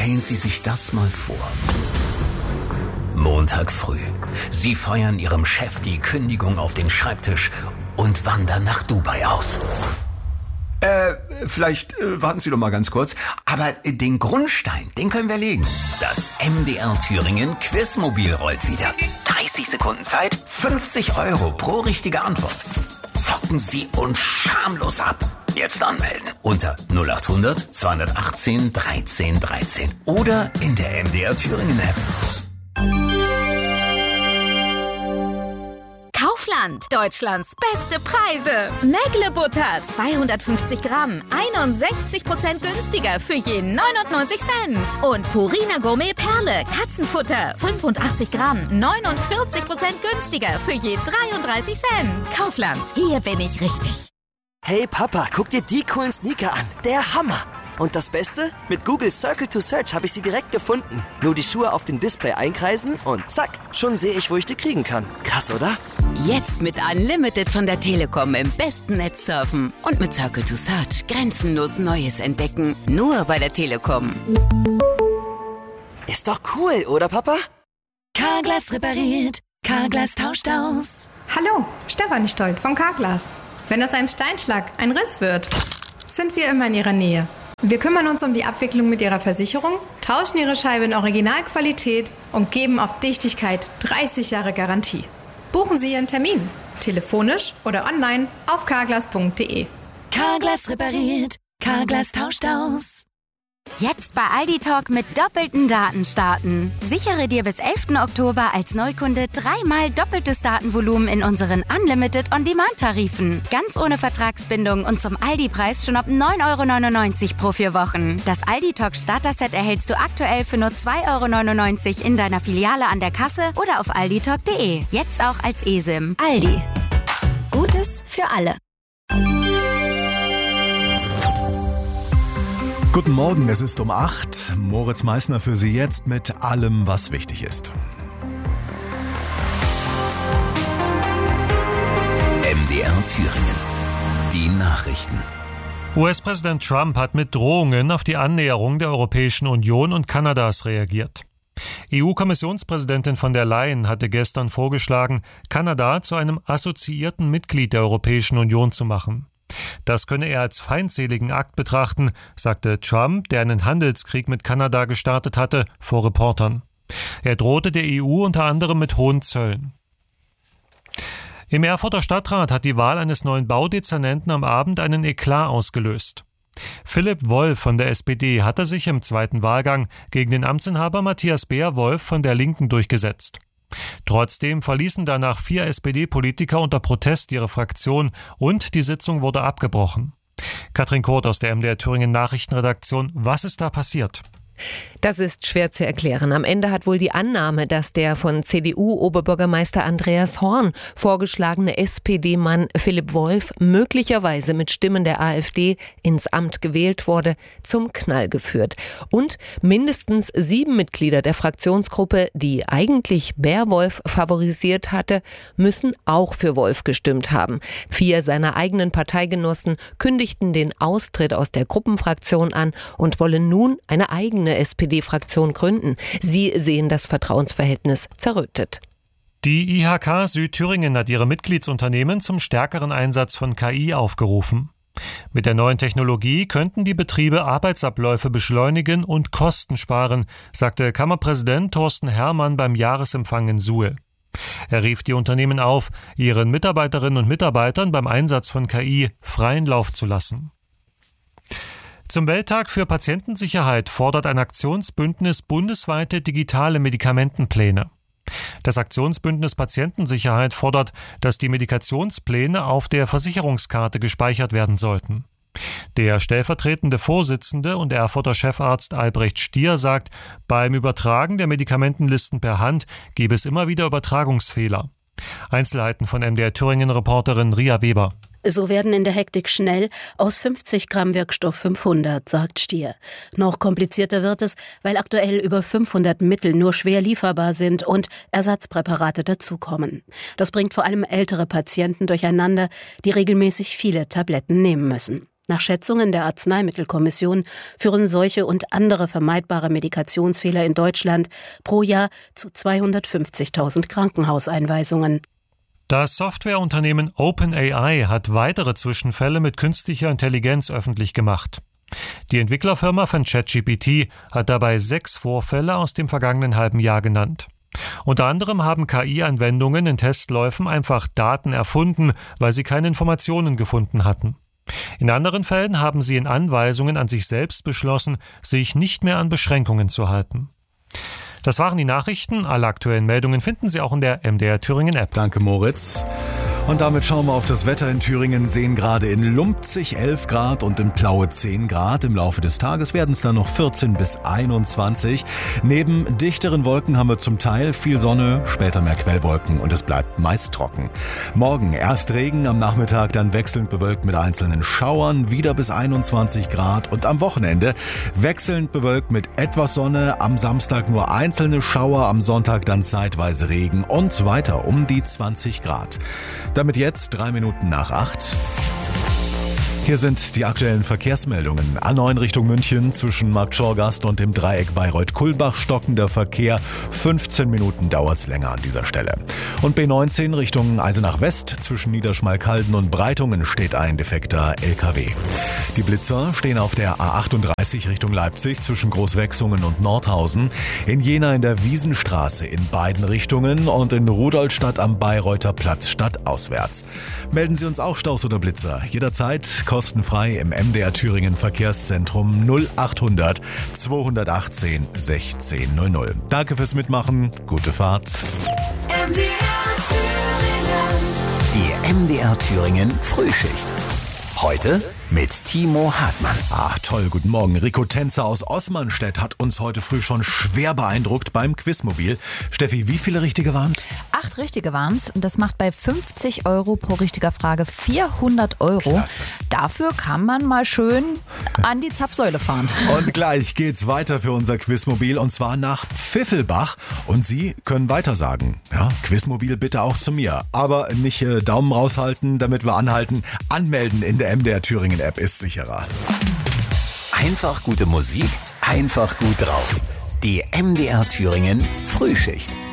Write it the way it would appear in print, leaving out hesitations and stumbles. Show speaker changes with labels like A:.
A: Stellen Sie sich das mal vor. Montag früh. Sie feuern Ihrem Chef die Kündigung auf den Schreibtisch und wandern nach Dubai aus. Vielleicht warten Sie doch mal ganz kurz. Aber den Grundstein, den können wir legen. Das MDR Thüringen Quizmobil rollt wieder. 30 Sekunden Zeit, 50 € pro richtige Antwort. Zocken Sie uns schamlos ab. Jetzt anmelden unter 0800 218 13 13 oder in der MDR Thüringen App.
B: Kaufland, Deutschlands beste Preise. Mägle-Butter, 250 Gramm, 61% günstiger für je 99 Cent. Und Purina Gourmet Perle, Katzenfutter, 85 Gramm, 49% günstiger für je 33 Cent. Kaufland, hier bin ich richtig.
C: Hey Papa, guck dir die coolen Sneaker an. Der Hammer. Und das Beste? Mit Google Circle to Search habe ich sie direkt gefunden. Nur die Schuhe auf dem Display einkreisen und zack, schon sehe ich, wo ich die kriegen kann. Krass, oder?
D: Jetzt mit Unlimited von der Telekom im besten Netz surfen. Und mit Circle to Search grenzenlos Neues entdecken. Nur bei der Telekom.
C: Ist doch cool, oder Papa?
E: Carglass repariert, Carglass tauscht aus.
F: Hallo, Stefanie Stolt von Carglass. Wenn aus einem Steinschlag ein Riss wird, sind wir immer in Ihrer Nähe. Wir kümmern uns um die Abwicklung mit Ihrer Versicherung, tauschen Ihre Scheibe in Originalqualität und geben auf Dichtigkeit 30 Jahre Garantie. Buchen Sie Ihren Termin, telefonisch oder online auf carglass.de.
E: Carglass repariert, Carglass tauscht aus.
G: Jetzt bei Aldi Talk mit doppelten Daten starten. Sichere dir bis 11. Oktober als Neukunde 3-mal doppeltes Datenvolumen in unseren Unlimited On-Demand-Tarifen. Ganz ohne Vertragsbindung und zum Aldi-Preis schon ab 9,99 € pro 4 Wochen. Das Aldi Talk Starter-Set erhältst du aktuell für nur 2,99 € in deiner Filiale an der Kasse oder auf alditalk.de. Jetzt auch als eSIM. Aldi. Gutes für alle.
H: Guten Morgen, es ist um 8. Moritz Meissner für Sie jetzt mit allem, was wichtig ist.
A: MDR Thüringen. Die Nachrichten.
I: US-Präsident Trump hat mit Drohungen auf die Annäherung der Europäischen Union und Kanadas reagiert. EU-Kommissionspräsidentin von der Leyen hatte gestern vorgeschlagen, Kanada zu einem assoziierten Mitglied der Europäischen Union zu machen. Das könne er als feindseligen Akt betrachten, sagte Trump, der einen Handelskrieg mit Kanada gestartet hatte, vor Reportern. Er drohte der EU unter anderem mit hohen Zöllen. Im Erfurter Stadtrat hat die Wahl eines neuen Baudezernenten am Abend einen Eklat ausgelöst. Philipp Wolf von der SPD hatte sich im zweiten Wahlgang gegen den Amtsinhaber Matthias Beer-Wolf von der Linken durchgesetzt. Trotzdem verließen danach 4 SPD-Politiker unter Protest ihre Fraktion und die Sitzung wurde abgebrochen. Katrin Kurt aus der MDR Thüringen Nachrichtenredaktion. Was ist da passiert?
J: Das ist schwer zu erklären. Am Ende hat wohl die Annahme, dass der von CDU-Oberbürgermeister Andreas Horn vorgeschlagene SPD-Mann Philipp Wolf möglicherweise mit Stimmen der AfD ins Amt gewählt wurde, zum Knall geführt. Und mindestens 7 Mitglieder der Fraktionsgruppe, die eigentlich Beer-Wolf favorisiert hatte, müssen auch für Wolf gestimmt haben. 4 seiner eigenen Parteigenossen kündigten den Austritt aus der Gruppenfraktion an und wollen nun eine eigene SPD-Fraktion gründen. Sie sehen das Vertrauensverhältnis zerrüttet.
I: Die IHK Südthüringen hat ihre Mitgliedsunternehmen zum stärkeren Einsatz von KI aufgerufen. Mit der neuen Technologie könnten die Betriebe Arbeitsabläufe beschleunigen und Kosten sparen, sagte Kammerpräsident Thorsten Herrmann beim Jahresempfang in Suhl. Er rief die Unternehmen auf, ihren Mitarbeiterinnen und Mitarbeitern beim Einsatz von KI freien Lauf zu lassen. Zum Welttag für Patientensicherheit fordert ein Aktionsbündnis bundesweite digitale Medikamentenpläne. Das Aktionsbündnis Patientensicherheit fordert, dass die Medikationspläne auf der Versicherungskarte gespeichert werden sollten. Der stellvertretende Vorsitzende und Erfurter Chefarzt Albrecht Stier sagt, beim Übertragen der Medikamentenlisten per Hand gebe es immer wieder Übertragungsfehler. Einzelheiten von MDR Thüringen-Reporterin Ria Weber.
K: So werden in der Hektik schnell aus 50 Gramm Wirkstoff 500, sagt Stier. Noch komplizierter wird es, weil aktuell über 500 Mittel nur schwer lieferbar sind und Ersatzpräparate dazukommen. Das bringt vor allem ältere Patienten durcheinander, die regelmäßig viele Tabletten nehmen müssen. Nach Schätzungen der Arzneimittelkommission führen solche und andere vermeidbare Medikationsfehler in Deutschland pro Jahr zu 250.000 Krankenhauseinweisungen.
I: Das Softwareunternehmen OpenAI hat weitere Zwischenfälle mit künstlicher Intelligenz öffentlich gemacht. Die Entwicklerfirma von ChatGPT hat dabei 6 Vorfälle aus dem vergangenen halben Jahr genannt. Unter anderem haben KI-Anwendungen in Testläufen einfach Daten erfunden, weil sie keine Informationen gefunden hatten. In anderen Fällen haben sie in Anweisungen an sich selbst beschlossen, sich nicht mehr an Beschränkungen zu halten. Das waren die Nachrichten. Alle aktuellen Meldungen finden Sie auch in der MDR Thüringen App.
H: Danke, Moritz. Und damit schauen wir auf das Wetter in Thüringen, sehen gerade in Lumpzig 11 Grad und in Plaue 10 Grad. Im Laufe des Tages werden es dann noch 14 bis 21. Neben dichteren Wolken haben wir zum Teil viel Sonne, später mehr Quellwolken und es bleibt meist trocken. Morgen erst Regen, am Nachmittag dann wechselnd bewölkt mit einzelnen Schauern, wieder bis 21 Grad. Und am Wochenende wechselnd bewölkt mit etwas Sonne, am Samstag nur einzelne Schauer, am Sonntag dann zeitweise Regen und weiter um die 20 Grad. Damit jetzt 3 Minuten nach 8. Hier sind die aktuellen Verkehrsmeldungen. A9 Richtung München zwischen Marktschorgast und dem Dreieck Bayreuth-Kulmbach stockender Verkehr. 15 Minuten dauert's länger an dieser Stelle. Und B19 Richtung Eisenach West zwischen Niederschmalkalden und Breitungen steht ein defekter LKW. Die Blitzer stehen auf der A38 Richtung Leipzig zwischen Großwechsungen und Nordhausen. In Jena in der Wiesenstraße in beiden Richtungen und in Rudolstadt am Bayreuther Platz stadtauswärts. Melden Sie uns auch Staus oder Blitzer. Jederzeit kostenfrei im MDR Thüringen Verkehrszentrum 0800 218 1600. Danke fürs Mitmachen. Gute Fahrt.
A: MDR Thüringen. Die MDR Thüringen Frühschicht. Heute mit Timo Hartmann.
H: Ach toll, guten Morgen. Rico Tänzer aus Osmanstedt hat uns heute früh schon schwer beeindruckt beim Quizmobil. Steffi, wie viele richtige waren's?
L: 8 richtige waren's und das macht bei 50 Euro pro richtiger Frage 400 Euro.
H: Klasse.
L: Dafür kann man mal schön an die Zapfsäule fahren.
H: Und gleich geht's weiter für unser Quizmobil und zwar nach Pfiffelbach. Und Sie können weitersagen. Ja, Quizmobil bitte auch zu mir. Aber nicht Daumen raushalten, damit wir anhalten. Anmelden in der MDR Thüringen App ist sicherer.
A: Einfach gute Musik, einfach gut drauf. Die MDR Thüringen Frühschicht.